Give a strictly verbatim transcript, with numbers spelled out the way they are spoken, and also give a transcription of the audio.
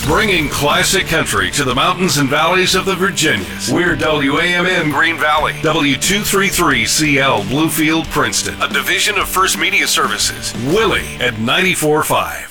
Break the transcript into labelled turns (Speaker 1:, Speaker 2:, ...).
Speaker 1: bringing classic country to the mountains and valleys of the Virginias. We're W A M N Green Valley, W two thirty-three C L Bluefield, Princeton, a division of First Media Services. Willie at ninety-four point five.